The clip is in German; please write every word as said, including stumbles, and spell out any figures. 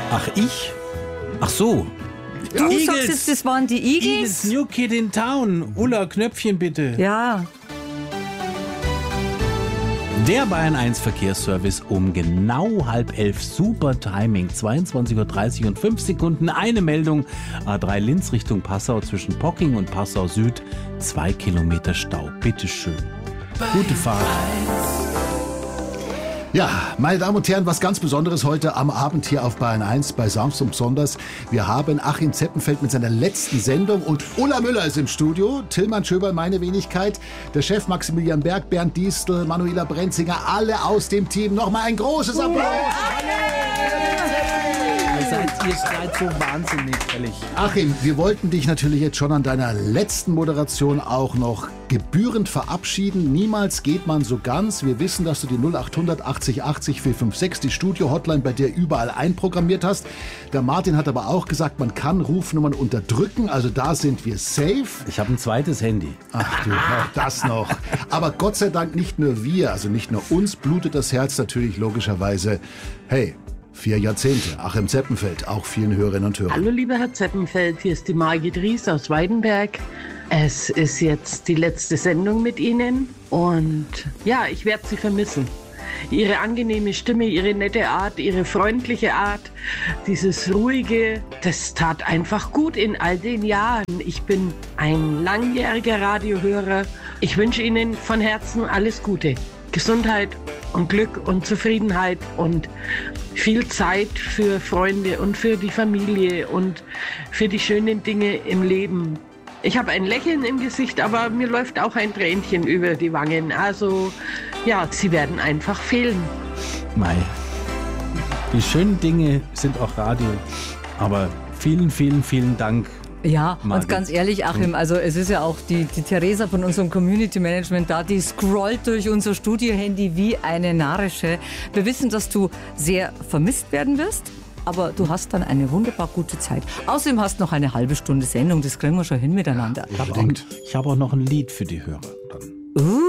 Ach, ich? Ach so. Du Eagles. sagst jetzt, das waren die Eagles? Eagles, New Kid in Town. Ulla, Knöpfchen bitte. Ja. Der Bayern eins Verkehrsservice um genau halb elf. Super Timing. zweiundzwanzig Uhr dreißig und fünf Sekunden. Eine Meldung. A drei Linz Richtung Passau zwischen Pocking und Passau Süd. Zwei Kilometer Stau. Bitteschön. Gute Fahrt. Ja, meine Damen und Herren, was ganz Besonderes heute am Abend hier auf Bayern eins bei Sanft und Besonders. Wir haben Achim Zeppenfeld mit seiner letzten Sendung und Ulla Müller ist im Studio, Tillmann Schöberl, meine Wenigkeit, der Chef Maximilian Berg, Bernd Diestel, Manuela Brenzinger, alle aus dem Team. Nochmal ein großes Applaus. Ihr seid, ihr seid so wahnsinnig, ehrlich. Achim, wir wollten dich natürlich jetzt schon an deiner letzten Moderation auch noch gebührend verabschieden. Niemals geht man so ganz. Wir wissen, dass du die null acht hundert achtzig achtzig vier fünf sechs, die Studio-Hotline, bei dir überall einprogrammiert hast. Der Martin hat aber auch gesagt, man kann Rufnummern unterdrücken. Also da sind wir safe. Ich habe ein zweites Handy. Ach du, auch das noch. Aber Gott sei Dank nicht nur wir, also nicht nur uns blutet das Herz natürlich logischerweise. Hey, vier Jahrzehnte. Achim Zeppenfeld, auch vielen Hörerinnen und Hörern. Hallo lieber Herr Zeppenfeld, hier ist die Margit Ries aus Weidenberg. Es ist jetzt die letzte Sendung mit Ihnen und ja, ich werde Sie vermissen. Ihre angenehme Stimme, Ihre nette Art, Ihre freundliche Art, dieses ruhige, das tat einfach gut in all den Jahren. Ich bin ein langjähriger Radiohörer. Ich wünsche Ihnen von Herzen alles Gute. Gesundheit und Glück und Zufriedenheit und viel Zeit für Freunde und für die Familie und für die schönen Dinge im Leben. Ich habe ein Lächeln im Gesicht, aber mir läuft auch ein Tränchen über die Wangen. Also ja, Sie werden einfach fehlen. Mei. Die schönen Dinge sind auch Radio. Aber vielen, vielen, vielen Dank. Ja, Margit. Und ganz ehrlich, Achim, also es ist ja auch die, die Theresa von unserem Community Management da, die scrollt durch unser Studio-Handy wie eine Narische. Wir wissen, dass du sehr vermisst werden wirst, aber du hast dann eine wunderbar gute Zeit. Außerdem hast du noch eine halbe Stunde Sendung, das kriegen wir schon hin miteinander. Ich habe auch, ich hab auch noch ein Lied für die Hörer dann. Uh.